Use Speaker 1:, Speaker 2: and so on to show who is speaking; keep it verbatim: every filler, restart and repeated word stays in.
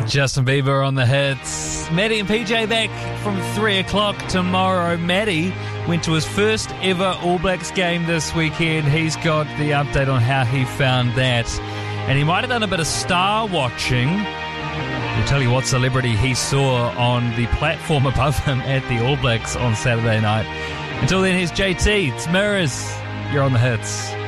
Speaker 1: Justin Bieber on the hits. Maddie and P J back from three o'clock tomorrow. Maddie went to his first ever All Blacks game this weekend. He's got the update on how he found that. And he might have done a bit of star watching. We'll tell you what celebrity he saw on the platform above him at the All Blacks on Saturday night. Until then, here's J T. It's Mirrors. You're on the hits.